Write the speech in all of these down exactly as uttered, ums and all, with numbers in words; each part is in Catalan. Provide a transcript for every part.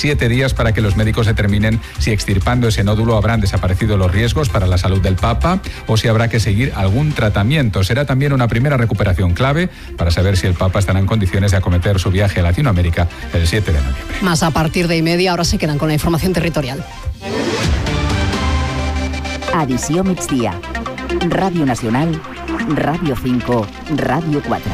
siete días para que los médicos determinen si extirpando ese nódulo habrán desaparecido los riesgos para la salud del Papa o si habrá que seguir algún tratamiento. Será también una primera recuperación clave para saber si el Papa estará en condiciones de acometer su viaje a Latinoamérica el siete de noviembre. Más a partir de y media, ahora se quedan con la información territorial. Edició migdia. Ràdio Nacional, Ràdio cinco, Ràdio quatre.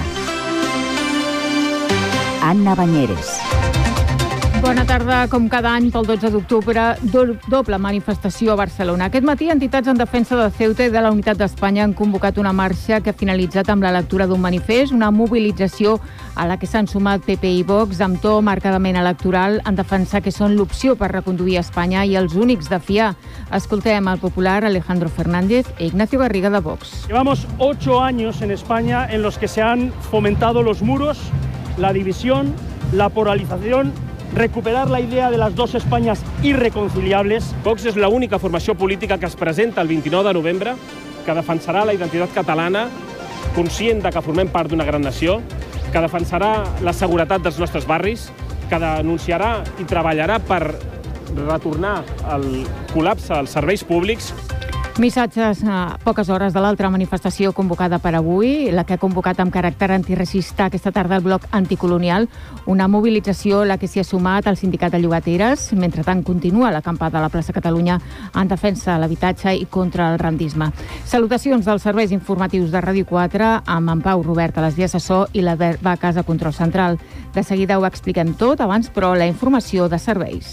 Anna Banyeres. Bona tarda. Com cada any, pel dotze d'octubre, do- doble manifestació a Barcelona. Aquest matí, entitats en defensa de Ceuta i de la unitat d'Espanya han convocat una marxa que ha finalitzat amb la lectura d'un manifest, una mobilització a la que s'han sumat P P i Vox amb to marcadament electoral en defensar que són l'opció per reconduir Espanya i els únics de fiar. Escoltem al popular Alejandro Fernández e Ignacio Garriga de Vox. Llevamos ocho años en España en los que se han fomentado los muros, la división, la polarización, recuperar la idea de las dos Españas irreconciliables. Vox és l'única formació política que es presenta el vint-i-nou de novembre, que defensarà la identitat catalana, conscient de que formem part d'una gran nació, que defensarà la seguretat dels nostres barris, que denunciarà i treballarà per retornar el col·lapse als serveis públics. Missatges a poques hores de l'altra manifestació convocada per avui, la que ha convocat amb caràcter antiracista aquesta tarda el bloc anticolonial, una mobilització a la que s'hi ha sumat el sindicat de llogateres. Mentrestant, continua l'acampada a la plaça Catalunya en defensa de l'habitatge i contra el rendisme. Salutacions dels serveis informatius de Ràdio quatre amb en Pau Robert a les vies de so i l'Albert Vacas a control central. De seguida ho expliquem tot, abans però la informació de serveis.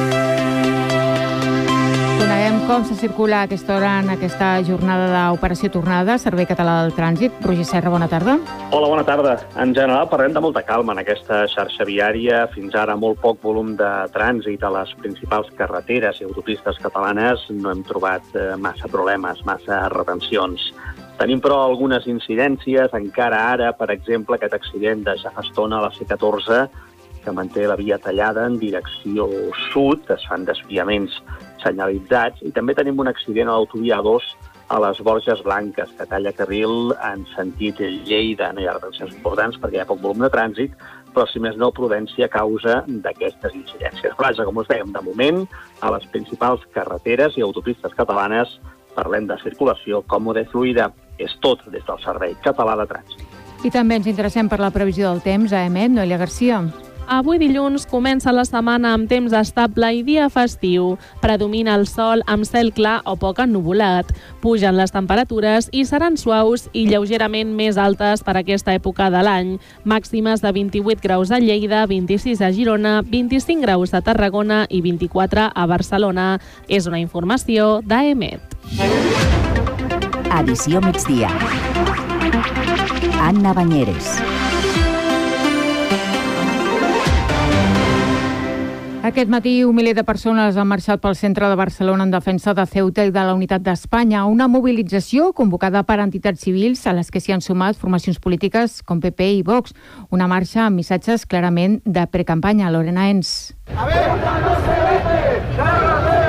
Coneguem com se circula a aquesta hora en aquesta jornada d'operació tornada, Servei Català del Trànsit. Roger Serra, bona tarda. Hola, bona tarda. En general parlem de molta calma en aquesta xarxa viària. Fins ara molt poc volum de trànsit a les principals carreteres i autopistes catalanes. No hem trobat massa problemes, massa retencions. Tenim, però, algunes incidències. Encara ara, per exemple, aquest accident de ja fa estona a la C catorze, que manté la via tallada en direcció sud, es fan desviaments senyalitzats, i també tenim un accident a l'autovia A dos a les Borges Blanques, que talla carril en sentit Lleida. No hi ha retencions importants perquè hi ha poc volum de trànsit, però, si més no, prudència a causa d'aquestes incidències. Vaja, com us dèiem, de moment, a les principals carreteres i autopistes catalanes parlem de circulació còmoda i fluida. És tot des del Servei Català de Trànsit. I també ens interessem per la previsió del temps a EMET. Noelia Garcia. Avui dilluns comença la setmana amb temps estable i dia festiu. Predomina el sol amb cel clar o poc ennuvolat. Pugen les temperatures i seran suaus i lleugerament més altes per aquesta època de l'any. Màximes de vint-i-vuit graus a Lleida, vint-i-sis a Girona, vint-i-cinc graus a Tarragona i vint-i-quatre a Barcelona. És una informació d'EMET. Edició migdia. Anna Banyeres. Aquest matí, un miler de persones han marxat pel centre de Barcelona en defensa de Ceuta i de la unitat d'Espanya. Una mobilització convocada per entitats civils a les que s'hi han sumat formacions polítiques com P P i Vox. Una marxa amb missatges clarament de precampanya. Lorena Ens. A ver, no se vende.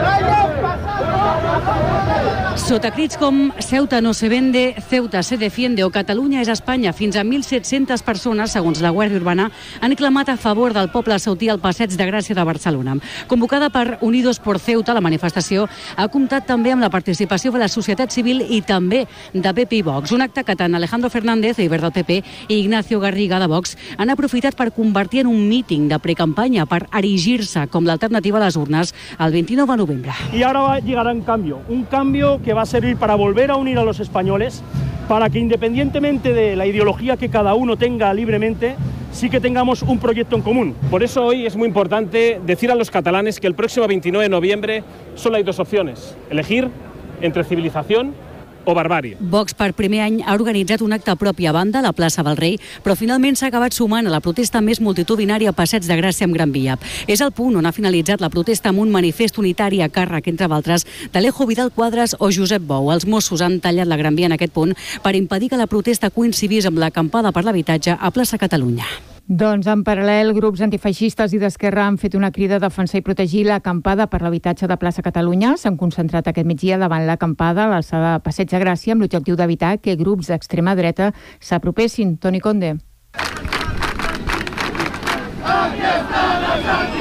Sota crits com Ceuta no se vende, Ceuta se defiende o Catalunya és Espanya, fins a mil set-centes persones, segons la Guàrdia Urbana, han clamat a favor del poble ceutí al Passeig de Gràcia de Barcelona. Convocada per Unidos por Ceuta, la manifestació ha comptat també amb la participació de la societat civil i també de P P i Vox. Un acte que tant Alejandro Fernández, Ibert del P P, i Ignacio Garriga de Vox han aprofitat per convertir en un míting de precampanya per erigir-se com l'alternativa a les urnes el vint-i-nou de novembre. Y ahora llegará un cambio, un cambio que va a servir para volver a unir a los españoles, para que independientemente de la ideología que cada uno tenga libremente, sí que tengamos un proyecto en común. Por eso hoy es muy importante decir a los catalanes que el próximo veintinueve de noviembre solo hay dos opciones: elegir entre civilización o barbàrie. Vox per primer any ha organitzat un acte propi a banda a la plaça del Rei, però finalment s'ha acabat sumant a la protesta més multitudinària a Passeig de Gràcia amb Gran Via. És el punt on ha finalitzat la protesta amb un manifest unitari a càrrec, entre d'altres, d'Alejo Vidal Quadras o Josep Bou. Els Mossos han tallat la Gran Via en aquest punt per impedir que la protesta coincidís amb l'acampada per l'habitatge a plaça Catalunya. Doncs, en paral·lel, grups antifeixistes i d'Esquerra han fet una crida a defensar i protegir l'acampada per l'habitatge de plaça Catalunya. S'han concentrat aquest migdia davant l'acampada a l'alçada de Passeig de Gràcia amb l'objectiu d'evitar que grups d'extrema dreta s'apropessin. Toni Conde. Aquí està la